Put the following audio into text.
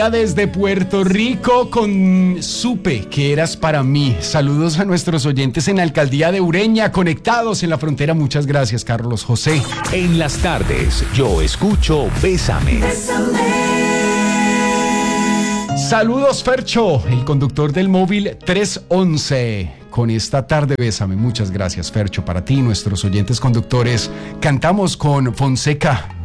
Desde Puerto Rico con Supe que eras para mí. Saludos a nuestros oyentes en la alcaldía de Ureña, conectados en la frontera. Muchas gracias, Carlos José. En las tardes, yo escucho Bésame. Saludos, Fercho, el conductor del móvil 311. Con esta tarde, Bésame. Muchas gracias, Fercho. Para ti, nuestros oyentes conductores, cantamos con Fonseca.